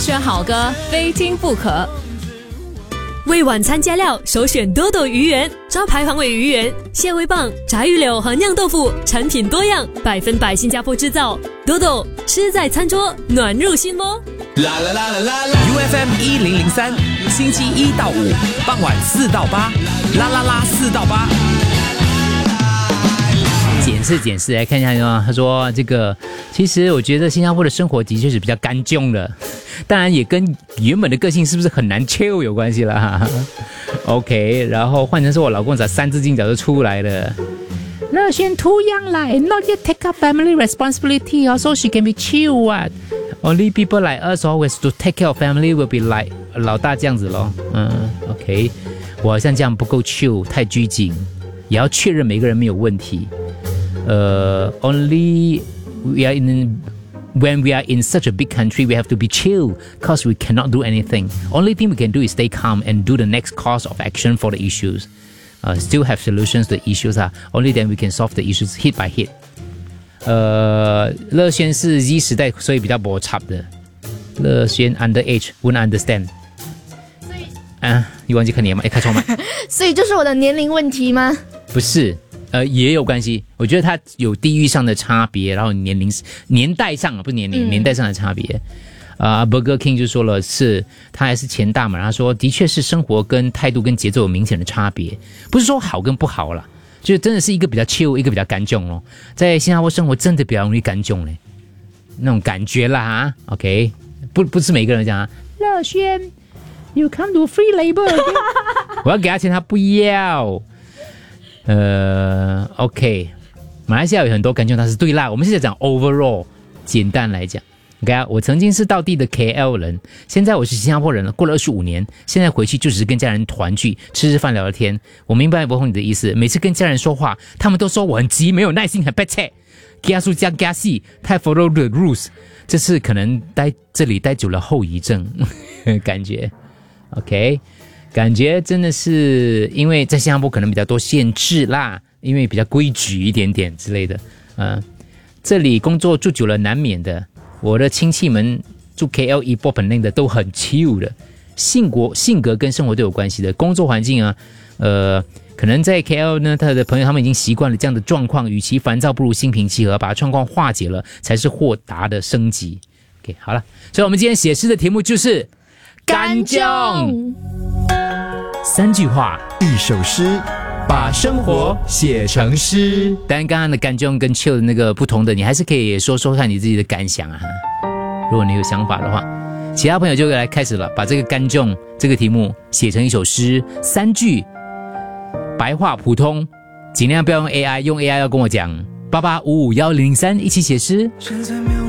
选好歌，非听不可。 为晚餐加料，首选多多鱼圆，招牌黄尾鱼圆、蟹味棒、炸鱼柳和酿豆腐，产品多样，100%新加坡制造。多多吃在餐桌，暖入心窝。 啦啦啦啦啦啦 ！UFM 1003，星期1到5傍晚4到8，啦啦啦4到8。 检视来看一下啊，他说这个其实我觉得新加坡的生活的确是比较干净的，当然也跟原本的个性是不是很难 chill 有关系啦。OK， 然后换成是我老公3字经早就出来了。乐轩 too young 啦 and not yet take up family responsibility so she can be chill what only people like us always to take care of family will be like 老大这样子咯。OK， 我好像这样不够 chill， 太拘谨，也要确认每个人没有问题。Only when we are in such a big country, we have to be chill because we cannot do anything. Only thing we can do is stay calm and do the next course of action for the issues. Still have solutions to the issues. Only then we can solve the issues hit by hit. 乐轩是 Z 时代，所以比较没差的。乐轩 underage won't understand. 你忘记看年吗？开错吗？ 所以就是我的年龄问题吗？ 不是。也有关系，我觉得它有地域上的差别，然后年代上不是年代上的差别。Burger King 就说了，是他还是前大嘛，他说的确是生活跟态度跟节奏有明显的差别，不是说好跟不好啦，就真的是一个比较 chill， 一个比较干重咯。在新加坡生活真的比较容易干重嘞，那种感觉啦。OK， 不是每个人讲啊，乐轩 ，You come to free labor， 我要给他钱，他不要。OK， 马来西亚有很多感觉，它是对啦。我们现在讲 overall， 简单来讲 ，OK 啊，我曾经是道地的 KL 人，现在我是新加坡人了，过了25年，现在回去就只是跟家人团聚，吃饭聊聊天。我明白伯宏你的意思，每次跟家人说话，他们都说我很急，没有耐心，很迫切，加速加加戏，太 follow the rules。这次可能待这里待久了后遗症感觉 ，OK。感觉真的是因为在新加坡可能比较多限制啦，因为比较规矩一点点之类的。这里工作住久了难免的。我的亲戚们住 KL 一波本内的都很 chill 的，性格跟生活都有关系的。工作环境啊，可能在 KL 呢，他的朋友他们已经习惯了这样的状况，与其烦躁，不如心平气和，把状况化解了，才是豁达的升级。OK， 好了，所以我们今天写诗的题目就是干重。3句话 1首诗，把生活写成诗。 当然刚刚的干重跟 chill 的那个不同的，你还是可以说说看你自己的感想啊。如果你有想法的话，其他朋友就来开始了，把这个干重这个题目写成一首诗，3句白话普通，尽量不要用 AI， 用 AI 要跟我讲88551003一起写诗。